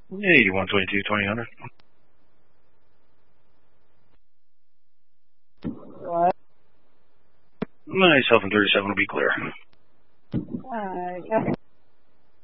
81, 22, 2000. What? Myself and 37 will be clear. Alright,